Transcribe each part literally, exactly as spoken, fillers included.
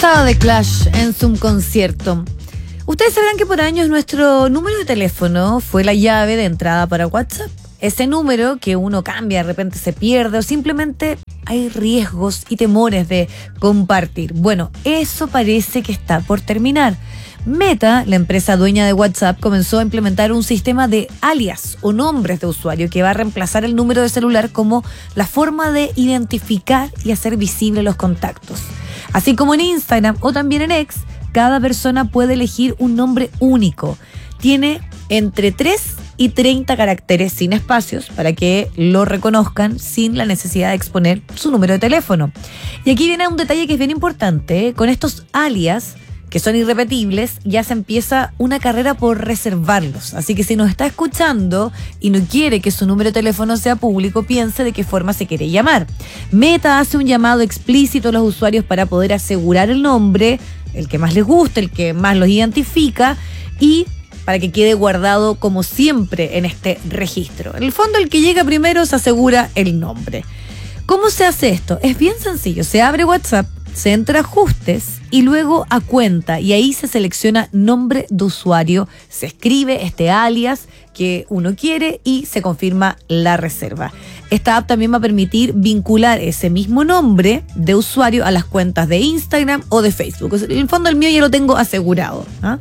estaba The Clash en su concierto. Ustedes sabrán que por años nuestro número de teléfono fue la llave de entrada para WhatsApp. Ese número que uno cambia, de repente se pierde o simplemente hay riesgos y temores de compartir. Bueno, eso parece que está por terminar. Meta, la empresa dueña de WhatsApp, comenzó a implementar un sistema de alias o nombres de usuario que va a reemplazar el número de celular como la forma de identificar y hacer visible los contactos. Así como en Instagram o también en X, cada persona puede elegir un nombre único. Tiene entre tres y treinta caracteres sin espacios para que lo reconozcan sin la necesidad de exponer su número de teléfono. Y aquí viene un detalle que es bien importante, ¿eh? Con estos alias, que son irrepetibles, ya se empieza una carrera por reservarlos. Así que si nos está escuchando y no quiere que su número de teléfono sea público, piense de qué forma se quiere llamar. Meta hace un llamado explícito a los usuarios para poder asegurar el nombre, el que más les gusta, el que más los identifica, y para que quede guardado como siempre en este registro. En el fondo, el que llega primero se asegura el nombre. ¿Cómo se hace esto? Es bien sencillo. Se abre WhatsApp, se entra a ajustes y luego a cuenta, y ahí se selecciona nombre de usuario, se escribe este alias que uno quiere y se confirma la reserva. Esta app también va a permitir vincular ese mismo nombre de usuario a las cuentas de Instagram o de Facebook. En el fondo, el mío ya lo tengo asegurado, ¿ah?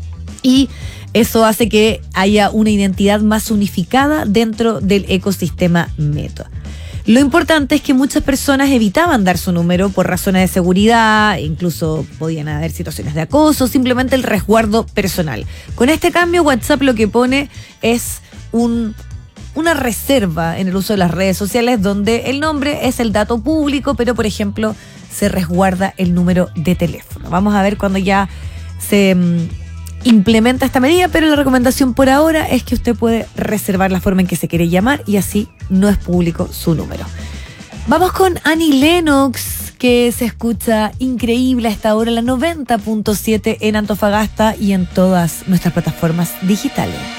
Y eso hace que haya una identidad más unificada dentro del ecosistema Meta. Lo importante es que muchas personas evitaban dar su número por razones de seguridad, incluso podían haber situaciones de acoso, simplemente el resguardo personal. Con este cambio, WhatsApp lo que pone es un, una reserva en el uso de las redes sociales donde el nombre es el dato público, pero por ejemplo se resguarda el número de teléfono. Vamos a ver cuando ya se implementa esta medida, pero la recomendación por ahora es que usted puede reservar la forma en que se quiere llamar y así no es público su número. Vamos con Annie Lennox, que se escucha increíble a esta hora, la noventa punto siete en Antofagasta y en todas nuestras plataformas digitales.